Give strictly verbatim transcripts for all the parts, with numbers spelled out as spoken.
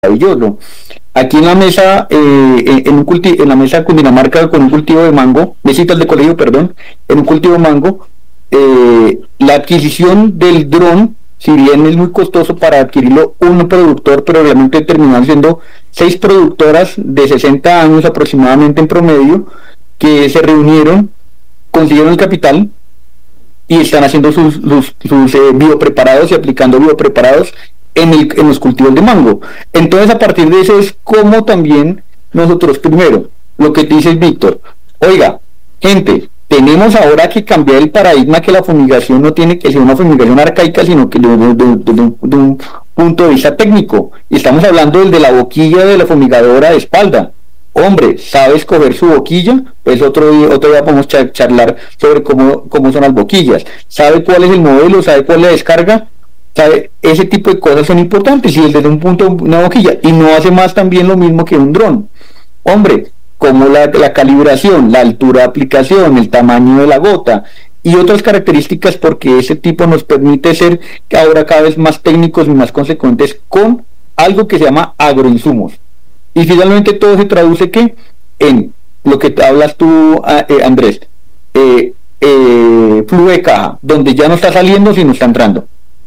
maravilloso. Aquí en la mesa, eh, en, un culti en la mesa de Cundinamarca con un cultivo de mango, mesitas de colegio, perdón, en un cultivo de mango, eh, la adquisición del dron, si bien es muy costoso para adquirirlo un productor, pero realmente terminaron siendo seis productoras de sesenta años aproximadamente en promedio, que se reunieron, consiguieron el capital y están haciendo sus, sus, sus eh, biopreparados y aplicando biopreparados en, el, en los cultivos de mango. Entonces, a partir de eso es como también nosotros, primero, lo que dices, Víctor, oiga, gente, tenemos ahora que cambiar el paradigma, que la fumigación no tiene que ser una fumigación arcaica, sino que de, de, de, de, un, de un punto de vista técnico. Y estamos hablando del de la boquilla de la fumigadora de espalda. Hombre, ¿sabe escoger su boquilla? Pues otro día, otro día podemos char charlar sobre cómo, cómo son las boquillas. ¿Sabe cuál es el modelo? ¿Sabe cuál es la descarga? ¿Sabe? Ese tipo de cosas son importantes, y desde un punto una boquilla, y no hace más también lo mismo que un dron. Hombre, como la, la calibración, la altura de aplicación, el tamaño de la gota y otras características, porque ese tipo nos permite ser ahora cada vez más técnicos y más consecuentes con algo que se llama agroinsumos. Y finalmente todo se traduce que en lo que te hablas tú, eh, Andrés, eh, eh, flujo de caja, donde ya no está saliendo sino está entrando.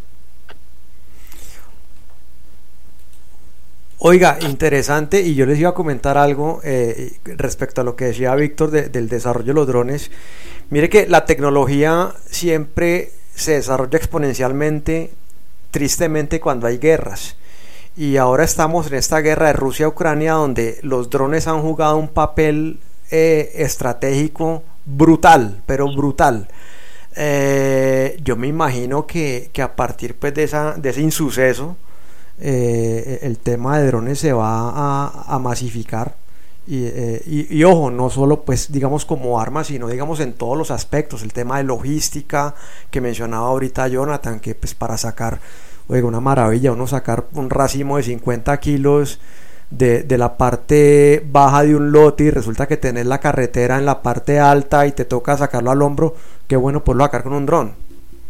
Oiga, interesante, y yo les iba a comentar algo eh, respecto a lo que decía Víctor de, del desarrollo de los drones. Mire que la tecnología siempre se desarrolla exponencialmente, tristemente, cuando hay guerras. Y ahora estamos en esta guerra de Rusia-Ucrania, donde los drones han jugado un papel eh, estratégico brutal, pero brutal. Eh, yo me imagino que, que a partir pues, de, esa, de ese insuceso, eh, el tema de drones se va a, a masificar. Y, eh, y, y ojo, no solo pues digamos como arma, sino digamos en todos los aspectos. El tema de logística que mencionaba ahorita Jonathan, que pues para sacar, oiga, una maravilla, uno sacar un racimo de cincuenta kilos de, de la parte baja de un lote, y resulta que tenés la carretera en la parte alta y te toca sacarlo al hombro. Qué bueno poderlo sacar con un dron.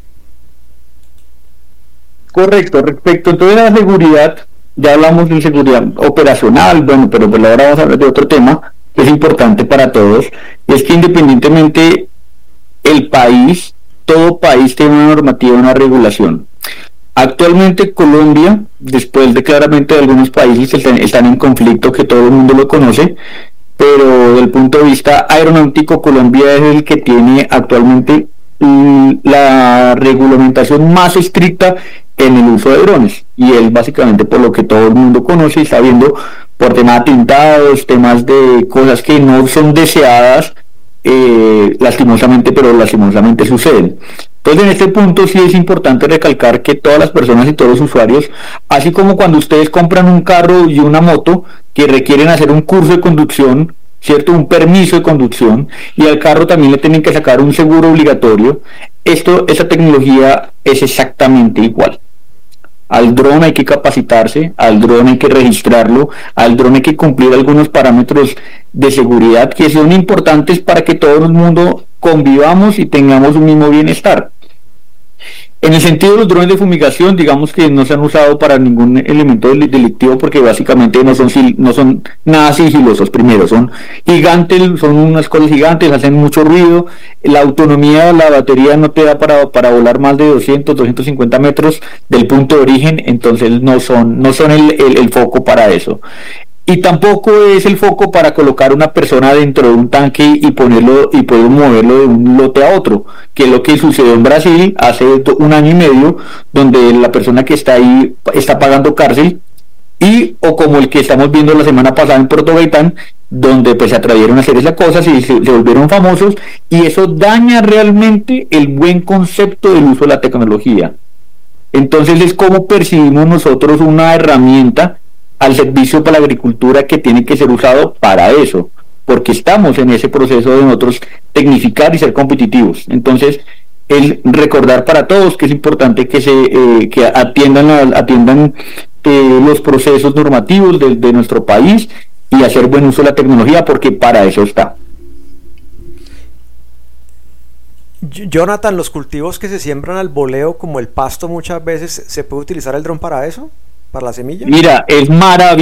Correcto, respecto entonces a la seguridad, ya hablamos de seguridad operacional, bueno, pero pues ahora vamos a hablar de otro tema que es importante para todos, y es que independientemente el país, todo país tiene una normativa, una regulación. Actualmente Colombia, después de claramente de algunos países están en conflicto, que todo el mundo lo conoce, pero desde el punto de vista aeronáutico, Colombia es el que tiene actualmente la regulamentación más estricta en el uso de drones, y es básicamente por lo que todo el mundo conoce y está viendo, por temas de atentados, temas de cosas que no son deseadas, eh, lastimosamente, pero lastimosamente suceden. Entonces, en este punto sí es importante recalcar que todas las personas y todos los usuarios, así como cuando ustedes compran un carro y una moto que requieren hacer un curso de conducción, ¿cierto? Un permiso de conducción, y al carro también le tienen que sacar un seguro obligatorio. Esto, esa tecnología es exactamente igual. Al dron hay que capacitarse, al dron hay que registrarlo, al dron hay que cumplir algunos parámetros de seguridad que son importantes para que todo el mundo convivamos y tengamos un mismo bienestar. En el sentido de los drones de fumigación, digamos que no se han usado para ningún elemento delictivo, porque básicamente no son, no son nada sigilosos. Primero, son gigantes, son unas cosas gigantes, hacen mucho ruido, la autonomía de la batería no te da para, para volar más de doscientos, doscientos cincuenta metros del punto de origen, entonces no son, no son el, el, el foco para eso. Y tampoco es el foco para colocar una persona dentro de un tanque y ponerlo y poder moverlo de un lote a otro, que es lo que sucedió en Brasil hace un año y medio, donde la persona que está ahí está pagando cárcel, y o como el que estamos viendo la semana pasada en Puerto Gaitán, donde pues se atrevieron a hacer esas cosas y se, se volvieron famosos, y eso daña realmente el buen concepto del uso de la tecnología. Entonces es como percibimos nosotros una herramienta al servicio para la agricultura que tiene que ser usado para eso, porque estamos en ese proceso de nosotros tecnificar y ser competitivos. Entonces, el recordar para todos que es importante que se eh, que atiendan atiendan eh, los procesos normativos de, de nuestro país, y hacer buen uso de la tecnología, porque para eso está. Jonathan, los cultivos que se siembran al voleo, como el pasto, muchas veces se puede utilizar el dron para eso. para la semilla? Mira, es maravilloso.